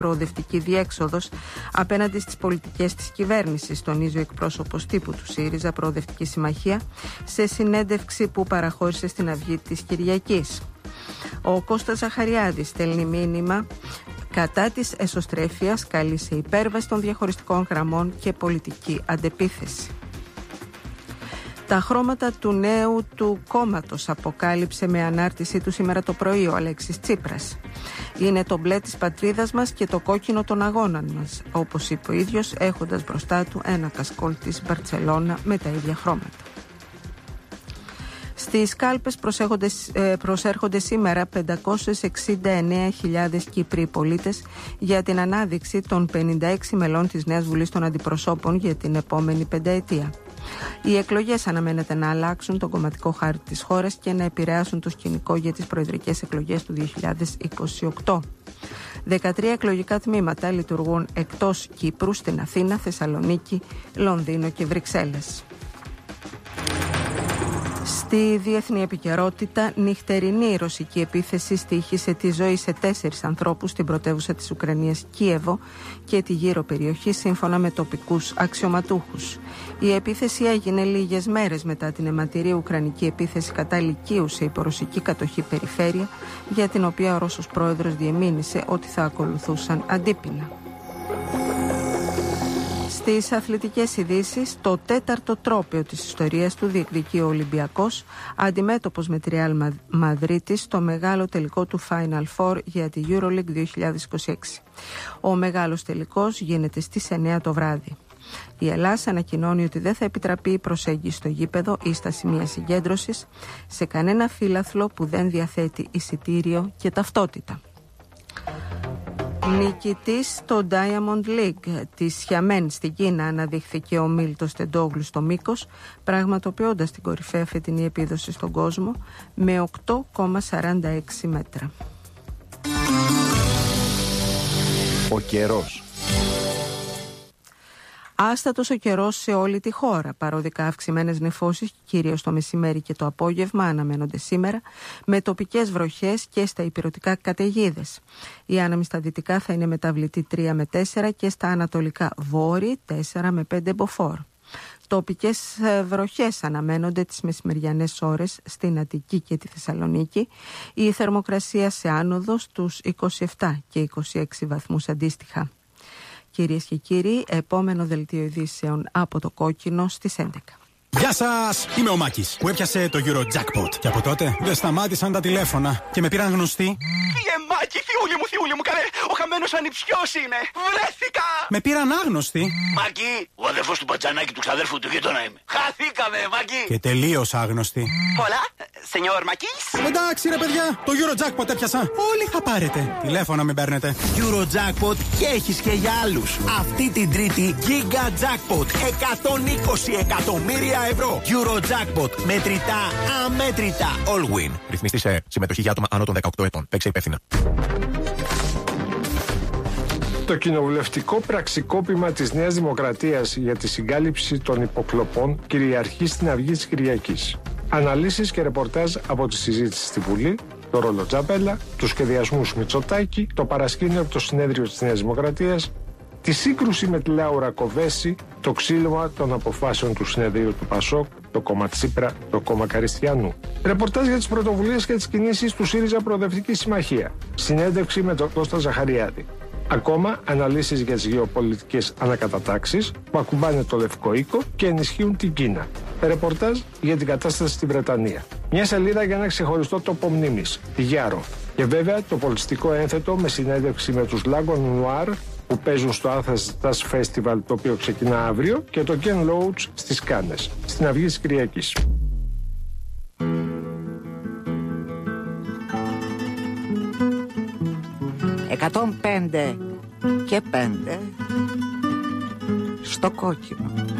προοδευτική διέξοδος απέναντι στις πολιτικές της κυβέρνησης, τονίζει ο εκπρόσωπος τύπου του ΣΥΡΙΖΑ Προοδευτική Συμμαχία σε συνέντευξη που παραχώρησε στην Αυγή της Κυριακής. Ο Κώστας Ζαχαριάδης στέλνει μήνυμα κατά της εσωστρέφειας, καλεί σε υπέρβαση των διαχωριστικών γραμμών και πολιτική αντεπίθεση. Τα χρώματα του νέου του κόμματος αποκάλυψε με ανάρτησή του σήμερα το πρωί ο Αλέξης Τσίπρας. Είναι το μπλε της πατρίδας μας και το κόκκινο των αγώνων μας, όπως είπε ο ίδιος, έχοντας μπροστά του ένα κασκόλ της Μπαρτσελώνα με τα ίδια χρώματα. Στις κάλπες προσέρχονται σήμερα 569.000 Κύπροι πολίτες για την ανάδειξη των 56 μελών της Νέας Βουλής των Αντιπροσώπων για την επόμενη πενταετία. Οι εκλογές αναμένεται να αλλάξουν τον κομματικό χάρτη της χώρας και να επηρεάσουν το σκηνικό για τις προεδρικές εκλογές του 2028. 13 εκλογικά τμήματα λειτουργούν εκτός Κύπρου, στην Αθήνα, Θεσσαλονίκη, Λονδίνο και Βρυξέλλες. Στη διεθνή επικαιρότητα, νυχτερινή ρωσική επίθεση στοίχησε τη ζωή σε 4 ανθρώπους στην πρωτεύουσα της Ουκρανίας Κίεβο και τη γύρω περιοχή, σύμφωνα με τοπικούς αξιωματούχους. Η επίθεση έγινε λίγες μέρες μετά την αιματηρή ουκρανική επίθεση κατά λυκείου σε υπορωσική κατοχή περιφέρεια, για την οποία ο Ρώσος πρόεδρος διεμήνυσε ότι θα ακολουθούσαν αντίπεινα. Στις αθλητικές ειδήσεις, το 4ο τρόπαιο της ιστορίας του διεκδικεί ο Ολυμπιακός, αντιμέτωπος με τη Ρεάλ Μαδρίτη στο μεγάλο τελικό του Final Four για τη EuroLeague 2026. Ο μεγάλος τελικός γίνεται στις 9 το βράδυ. Η Ελλάς ανακοινώνει ότι δεν θα επιτραπεί η προσέγγιση στο γήπεδο ή στα σημεία συγκέντρωσης σε κανένα φύλαθλο που δεν διαθέτει εισιτήριο και ταυτότητα. Νικητής στο Diamond League της Χιαμέν στην Κίνα αναδείχθηκε ο Μίλτος Τεντόγλου στο μήκος, πραγματοποιώντας την κορυφαία φετινή επίδοση στον κόσμο με 8,46 μέτρα. Ο καιρός. Άστατος ο καιρός σε όλη τη χώρα. Παρόδικα αυξημένες νεφώσεις, κυρίως το μεσημέρι και το απόγευμα, αναμένονται σήμερα, με τοπικές βροχές και στα ηπειρωτικά καταιγίδες. Η άνεμη στα δυτικά θα είναι μεταβλητή 3 με 4 και στα ανατολικά βόρειοι 4 με 5 μποφόρ. Τοπικές βροχές αναμένονται τις μεσημεριανές ώρες στην Αττική και τη Θεσσαλονίκη. Η θερμοκρασία σε άνοδο στους 27 και 26 βαθμούς αντίστοιχα. Κυρίες και κύριοι, επόμενο δελτίο ειδήσεων από το Κόκκινο στις 11. Γεια σας! Είμαι ο Μάκης που έπιασε το Eurojackpot. Και από τότε δεν σταμάτησαν τα τηλέφωνα και με πήραν γνωστοί. Μάκη, θειούλη μου, καλέ! Ο χαμένος ανιψιός είναι! Βρέθηκα! Με πήραν άγνωστοι. Μάκη, ο αδερφός του πατζανάκι του ξαδέρφου του γείτονα είμαι. Χαθήκαμε, Μάκη! Και τελείως άγνωστοι. Πολλά, σενιόρ Μάκης. Εντάξει ρε παιδιά, το Eurojackpot έπιασα. Όλοι θα πάρετε. Τηλέφωνα μην παίρνετε. Eurojackpot και έχεις και για άλλους. Αυτή την Τρίτη Giga Jackpot 120 εκατομμύρια ευρώ. Eurojackpot, μετρητά, αμέτρητα. All win. Ρυθμιστή σε συμμετοχή για άτομα άνω των 18 ετών. Παίξε υπεύθυνα. Το κοινοβουλευτικό πραξικόπημα της Νέας Δημοκρατίας για τη συγκάλυψη των υποκλοπών κυριαρχεί στην Αυγή της Κυριακής. Αναλύσεις και ρεπορτάζ από τη συζήτηση στη Βουλή, το ρόλο Τζαπέλα, τους σχεδιασμούς Μητσοτάκη, το παρασκήνιο από το συνέδριο της Νέας Δημοκρατίας, τη σύγκρουση με τη Λάουρα Κοβέση, το ξύλωμα των αποφάσεων του συνεδρίου του Πασόκ, το κόμμα Τσίπρα, το κόμμα Καριστιανού. Ρεπορτάζ για τις πρωτοβουλίες και τις κινήσεις του ΣΥΡΙΖΑ Προοδευτική Συμμαχία. Συνέντευξη με τον Κώστα Ζαχαριάδη. Ακόμα αναλύσεις για τις γεωπολιτικές ανακατατάξεις που ακουμπάνε το Λευκό Οίκο και ενισχύουν την Κίνα. Ρεπορτάζ για την κατάσταση στην Βρετανία. Μια σελίδα για ένα ξεχωριστό τόπο μνήμης, τη Γιάρο. Και βέβαια το πολιτιστικό ένθετο με συνέντευξη με τους Lagon Noir που παίζουν στο Athens Jazz Festival, το οποίο ξεκινά αύριο, και το Ken Loach στις Κάνες, στην Αυγή της Κυριακής. «105 και 5 στο Κόκκινο».